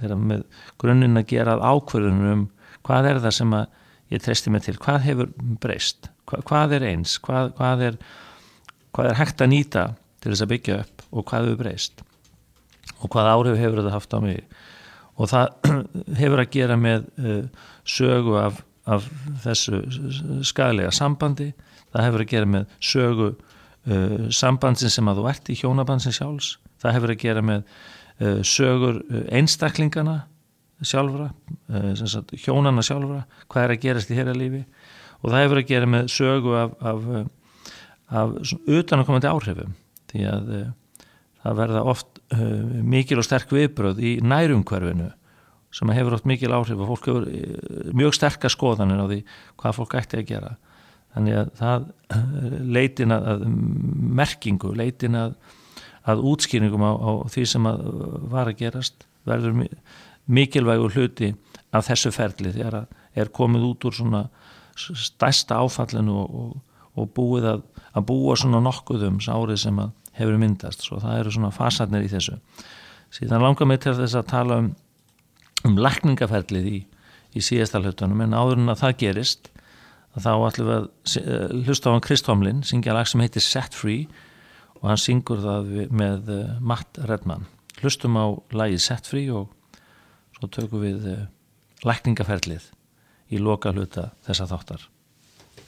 vera með grunninn að gera ákvörðunum hvað það sem að ég treysti mig til, hvað hefur breyst, hvað eins, hvað er hægt að nýta til þess að byggja upp og hvað hefur breyst og hvað áhrif hefur þetta haft á mig og það hefur að gera með sögu af þessu skaðlega sambandi, það hefur að gera með sögu sambandsin sem að þú ert í hjónabandsin sjálfs, það hefur að gera með sögur einstaklingana sjálfra, hjónana sjálfra, hvað að gerast í þeirra lífi og það hefur að gera með sögu af utanakomandi áhrifum því að það verða oft mikil og sterk viðbrögð í nærumhverfinu sem hefur oft mikil áhrif og fólk hefur mjög sterkar skoðanir á því hvað fólk ætti að gera þannig að það leitin að merkingu, leitin að útskýringum á því sem að var að gerast verður mikilvægur hluti af þessu ferli þegar er komið út úr svona stærsta áfallinu og búið að búa svona nokkuðum árið sem að hefur myndast, svo það eru svona fasarnir í þessu. Síðan langar mig til þess að tala um lækningaferlið í síðasta hlutunum, en áður en að það gerist, þá ætlum við að hlusta á hann Chris Tomlin, syngja lag sem heitir Set Free og hann syngur það með Matt Redman. Hlustum á lagið Set Free og svo tökum við lækningaferlið í loka hluta þessa þáttar.